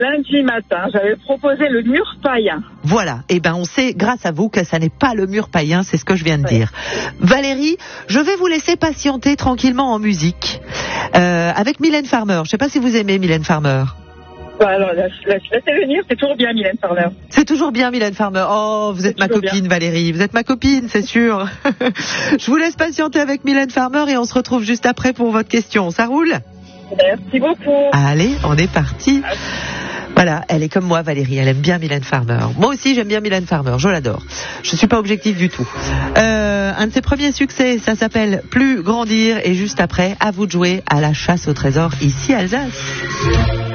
Lundi matin, j'avais proposé le mur païen. Voilà, et ben on sait grâce à vous que ça n'est pas le mur païen, c'est ce que je viens de dire. Valérie, je vais vous laisser patienter tranquillement en musique avec Mylène Farmer. Je ne sais pas si vous aimez Mylène Farmer. Alors, laissez venir, c'est toujours bien Mylène Farmer. C'est toujours bien Mylène Farmer. Oh, vous êtes ma copine bien. Valérie, vous êtes ma copine, c'est sûr. Je vous laisse patienter avec Mylène Farmer et on se retrouve juste après pour votre question. Ça roule ? Merci beaucoup. Allez, on est parti. Voilà, elle est comme moi Valérie, elle aime bien Mylène Farmer. Moi aussi j'aime bien Mylène Farmer, je l'adore. Je suis pas objective du tout. Un de ses premiers succès, ça s'appelle Plus grandir et juste après, à vous de jouer à la chasse au trésor ici Alsace.